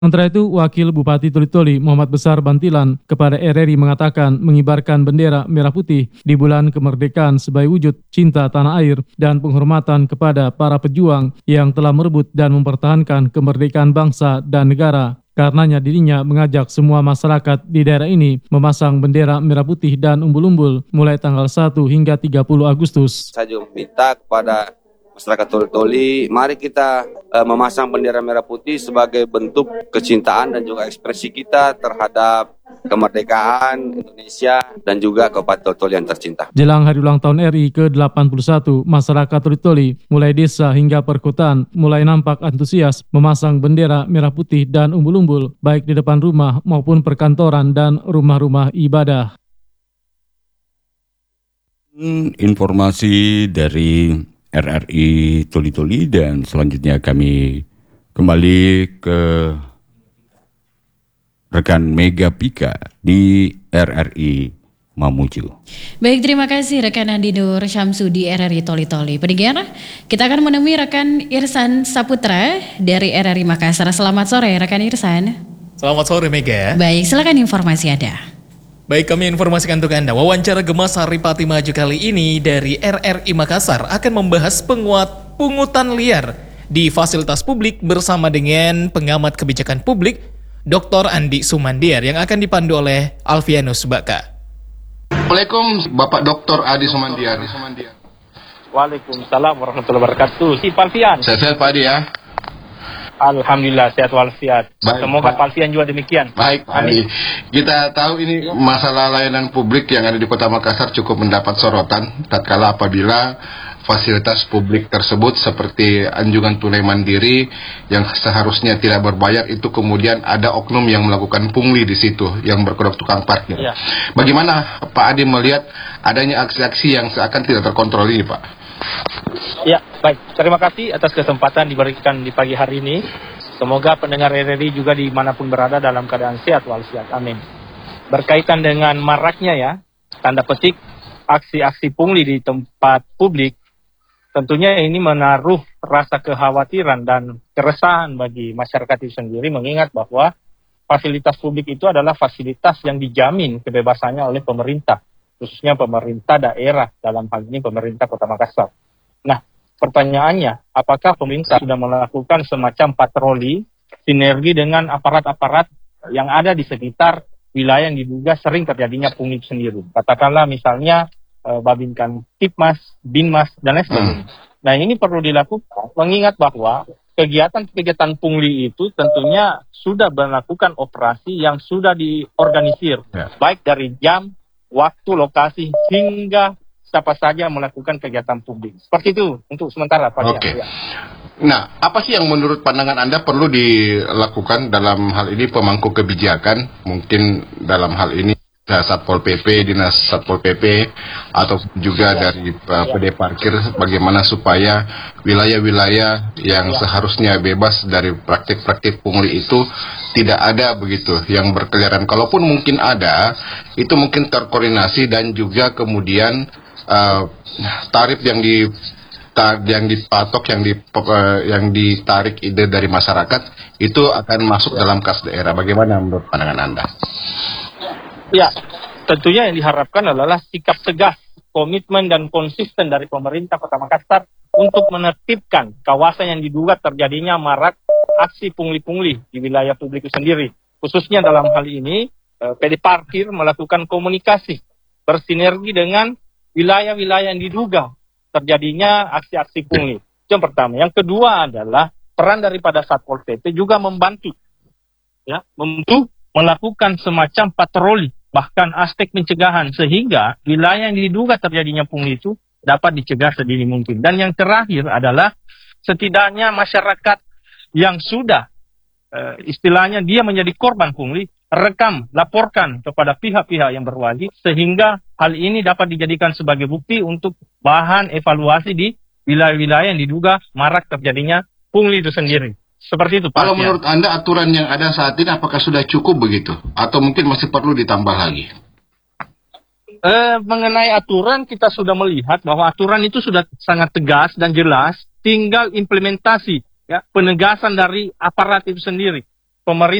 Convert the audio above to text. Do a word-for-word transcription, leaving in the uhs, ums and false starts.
Sementara itu, Wakil Bupati Toli-Toli Muhammad Besar Bantilan kepada R R I mengatakan mengibarkan bendera merah putih di bulan kemerdekaan sebagai wujud cinta tanah air dan penghormatan kepada para pejuang yang telah merebut dan mempertahankan kemerdekaan bangsa dan negara. Karenanya dirinya mengajak semua masyarakat di daerah ini memasang bendera merah putih dan umbul-umbul mulai tanggal satu hingga tiga puluh Agustus. Saya juga minta kepada masyarakat Toli-Toli, mari kita uh, memasang bendera merah putih sebagai bentuk kecintaan dan juga ekspresi kita terhadap kemerdekaan Indonesia dan juga Kabupaten Toli-Toli yang tercinta. Jelang hari ulang tahun R I ke delapan puluh satu, masyarakat Toli-Toli mulai desa hingga perkotaan mulai nampak antusias memasang bendera merah putih dan umbul-umbul baik di depan rumah maupun perkantoran dan rumah-rumah ibadah. Informasi dari R R I Toli-Toli dan selanjutnya kami kembali ke rekan Mega Pika di R R I Mamuju. Baik, terima kasih rekan Andi Nur Syamsu di R R I Toli-Toli. Pendengar, kita akan menemui rekan Irsan Saputra dari R R I Makassar. Selamat sore rekan Irsan. Selamat sore Mega. Baik, silakan informasi Anda. Baik, kami informasikan untuk Anda, wawancara Gemas Saripati Maju kali ini dari R R I Makassar akan membahas penguat pungutan liar di fasilitas publik bersama dengan pengamat kebijakan publik Doktor Andi Sumandiar yang akan dipandu oleh Alfianus Baka. Assalamualaikum Bapak Doktor Adi Sumandiar. Waalaikumsalam warahmatullahi wabarakatuh. Si Palfian. Sehat Pak Adi ya. Alhamdulillah sehat walafiat. Semoga Palfian juga demikian. Baik, Amin. Kita tahu ini masalah layanan publik yang ada di Kota Makassar cukup mendapat sorotan tatkala apabila fasilitas publik tersebut seperti anjungan tunai mandiri yang seharusnya tidak berbayar itu kemudian ada oknum yang melakukan pungli di situ yang berkedok tukang parkir. Ya. Bagaimana Pak Adi melihat adanya aksi-aksi yang seakan tidak terkontrol ini, Pak? Ya, baik. Terima kasih atas kesempatan diberikan di pagi hari ini. Semoga pendengar R R I juga dimanapun berada dalam keadaan sehat walafiat. Amin. Berkaitan dengan maraknya ya, tanda petik, aksi-aksi pungli di tempat publik, tentunya ini menaruh rasa kekhawatiran dan keresahan bagi masyarakat itu sendiri, mengingat bahwa fasilitas publik itu adalah fasilitas yang dijamin kebebasannya oleh pemerintah, khususnya pemerintah daerah, dalam hal ini pemerintah Kota Makassar. Nah, pertanyaannya, apakah pemerintah sudah melakukan semacam patroli, sinergi dengan aparat-aparat yang ada di sekitar wilayah yang diduga sering terjadinya pungli sendiri? Katakanlah misalnya e, Babinkan Tipmas, Binmas, dan lain sebagainya. Hmm. Nah, ini perlu dilakukan, mengingat bahwa kegiatan-kegiatan pungli itu tentunya sudah melakukan operasi yang sudah diorganisir, ya. Baik dari jam, waktu, lokasi, hingga siapa saja melakukan kegiatan publik. Seperti itu untuk sementara Pak. Oke. Okay. Ya. Nah, apa sih yang menurut pandangan Anda perlu dilakukan dalam hal ini pemangku kebijakan? Mungkin dalam hal ini Satpol P P, Dinas Satpol P P, atau juga ya. dari uh, P D Parkir, bagaimana supaya wilayah-wilayah yang ya. seharusnya bebas dari praktik-praktik pungli itu tidak ada begitu yang berkeliaran. Kalaupun mungkin ada, itu mungkin terkoordinasi dan juga kemudian Uh, tarif yang di ta, yang dipatok yang di uh, yang ditarik ide dari masyarakat itu akan masuk dalam kas daerah. Bagaimana menurut pandangan Anda? Ya, tentunya yang diharapkan adalah sikap tegas, komitmen dan konsisten dari pemerintah Kota Makassar untuk menertibkan kawasan yang diduga terjadinya marak aksi pungli-pungli di wilayah publik itu sendiri. Khususnya dalam hal ini uh, P D Parkir melakukan komunikasi bersinergi dengan wilayah-wilayah yang diduga terjadinya aksi-aksi pungli. Itu yang pertama. Yang kedua adalah peran daripada Satpol P P juga membantu, ya, membantu melakukan semacam patroli, bahkan aspek pencegahan, sehingga wilayah yang diduga terjadinya pungli itu dapat dicegah sedini mungkin. Dan yang terakhir adalah setidaknya masyarakat yang sudah uh, istilahnya dia menjadi korban pungli, rekam, laporkan kepada pihak-pihak yang berwajib sehingga hal ini dapat dijadikan sebagai bukti untuk bahan evaluasi di wilayah-wilayah yang diduga marak terjadinya pungli itu sendiri. Seperti itu Pak. Kalau menurut Anda aturan yang ada saat ini apakah sudah cukup begitu? Atau mungkin masih perlu ditambah lagi? Eh, mengenai aturan kita sudah melihat bahwa aturan itu sudah sangat tegas dan jelas, tinggal implementasi, ya, penegasan dari aparat itu sendiri. pemerintah